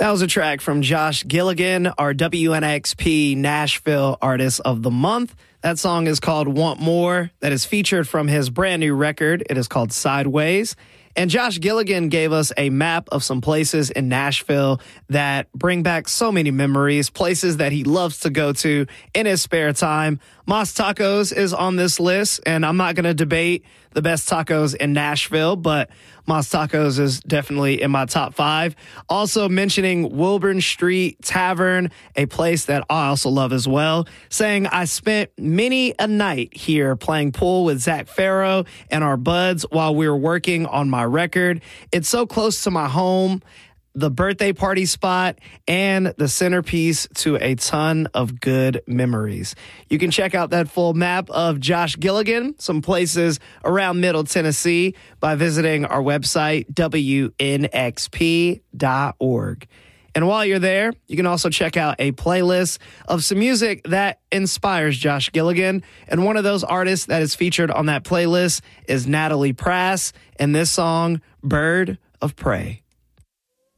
That was a track from Josh Gilligan, our WNXP Nashville Artist of the Month. That song is called Want More. That is featured from his brand new record. It is called Sideways. And Josh Gilligan gave us a map of some places in Nashville that bring back so many memories, places that he loves to go to in his spare time. Mas Tacos is on this list, and I'm not going to debate the best tacos in Nashville, but Mas Tacos is definitely in my top 5. Also mentioning Wilburn Street Tavern, a place that I also love as well, saying I spent many a night here playing pool with Zach Farrow and our buds while we were working on my record. It's so close to my home, the birthday party spot, and the centerpiece to a ton of good memories. You can check out that full map of Josh Gilligan, some places around Middle Tennessee, by visiting our website, WNXP.org. And while you're there, you can also check out a playlist of some music that inspires Josh Gilligan. And one of those artists that is featured on that playlist is Natalie Prass, and this song, Bird of Prey.